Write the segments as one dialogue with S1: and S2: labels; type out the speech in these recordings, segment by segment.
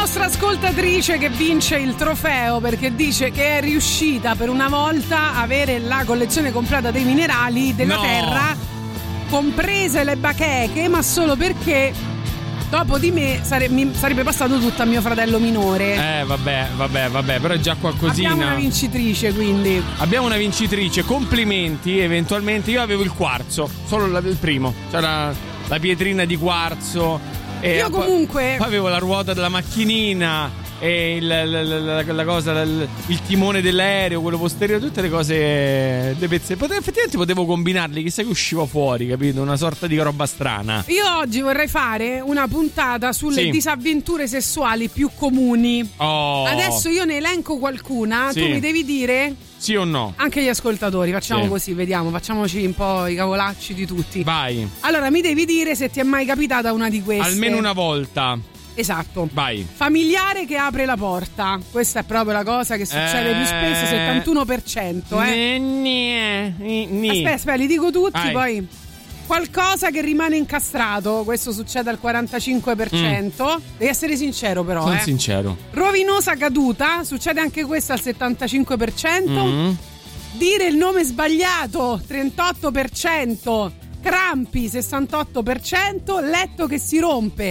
S1: nostra ascoltatrice che vince il trofeo perché dice che è riuscita per una volta a avere la collezione completa dei minerali della terra, comprese le bacheche, ma solo perché dopo di me mi sarebbe passato tutto a mio fratello minore.
S2: Vabbè, però è già qualcosina.
S1: Abbiamo una vincitrice, quindi.
S2: Abbiamo una vincitrice, complimenti. Eventualmente io avevo il quarzo, solo il primo, cioè la pietrina di quarzo.
S1: Io comunque
S2: poi avevo la ruota della macchinina e la cosa, il timone dell'aereo, quello posteriore, tutte le cose, le pezze. Effettivamente potevo combinarli, chissà che usciva fuori, capito? Una sorta di roba strana.
S1: Io oggi vorrei fare una puntata sulle disavventure sessuali più comuni. Adesso io ne elenco qualcuna, tu mi devi dire
S2: sì o no?
S1: Anche gli ascoltatori, facciamo così, vediamo, facciamoci un po' i cavolacci di tutti.
S2: Vai.
S1: Allora, mi devi dire se ti è mai capitata una di queste.
S2: Almeno una volta.
S1: Esatto.
S2: Vai.
S1: Familiare che apre la porta. Questa è proprio la cosa che succede più spesso, 71%. Aspetta, li dico tutti. Vai. Poi qualcosa che rimane incastrato. Questo succede al 45%. Devi essere sincero però.
S2: Sono sincero.
S1: Rovinosa caduta. Succede anche questo al 75%. Dire il nome sbagliato, 38%. Crampi, 68%. Letto che si rompe,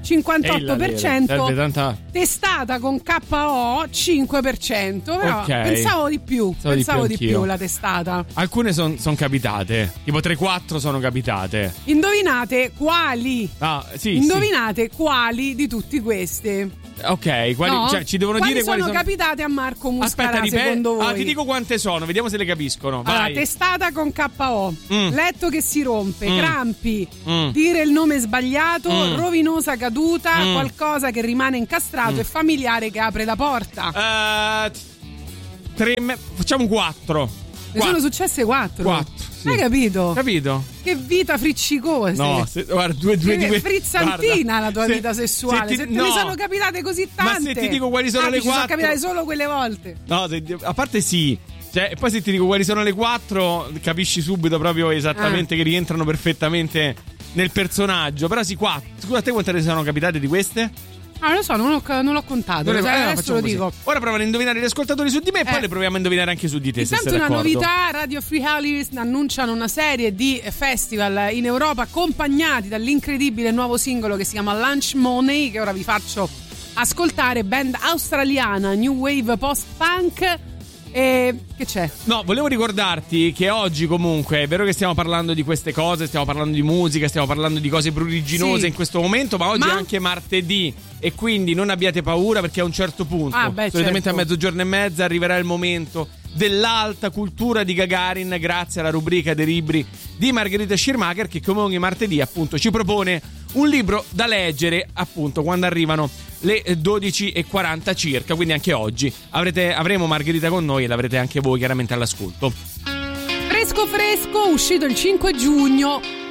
S1: 58%. Testata con KO, 5%. Però pensavo di più. Pensavo di più la testata.
S2: Alcune sono capitate, tipo 3-4 sono capitate.
S1: Indovinate quali?
S2: Indovinate
S1: quali di tutti questi?
S2: Ok, cioè, ci devono dire quali sono
S1: capitate a Marco Muscarà. Secondo voi?
S2: Ti dico quante sono, vediamo se le capiscono. Vai.
S1: Allora, testata con KO, letto che si rompe, crampi, dire il nome sbagliato, rovinosa caduta, qualcosa che rimane incastrato e familiare che apre la porta. Facciamo 4. Ne sono successe 4.
S2: 4. Sì.
S1: Hai capito?
S2: Capito?
S1: Che vita friccicosa.
S2: No, guarda, due
S1: frizzantina la tua vita sessuale. Se te ne sono capitate così tante.
S2: Ma se ti dico quali sono le 4,
S1: sono capitate solo quelle volte.
S2: No, a parte sì. Cioè, poi se ti dico quali sono le 4, capisci subito proprio esattamente che rientrano perfettamente nel personaggio. Però sì, 4. Scusa, a te quante ne sono capitate di queste?
S1: Ah, lo so, non l'ho contato. Adesso lo dico.
S2: Ora provano a indovinare gli ascoltatori su di me e poi le proviamo a indovinare anche su di te.
S1: Intanto una novità: Radio Free Alice annunciano una serie di festival in Europa accompagnati dall'incredibile nuovo singolo che si chiama Lunch Money, che ora vi faccio ascoltare. Band australiana, new wave post-punk. E che c'è? No, volevo ricordarti che oggi comunque è vero che stiamo parlando di queste cose, stiamo parlando di musica, stiamo parlando di cose pruriginose in questo momento, ma oggi è anche martedì e quindi non abbiate paura perché a un certo punto, solitamente a mezzogiorno e mezza, arriverà il momento dell'alta cultura di Gagarin grazie alla rubrica dei libri di Margherita Schirmacher, che come ogni martedì appunto ci propone un libro da leggere appunto quando arrivano le 12:40 circa, quindi anche oggi avremo Margherita con noi e l'avrete anche voi chiaramente all'ascolto. Fresco, uscito il 5 giugno,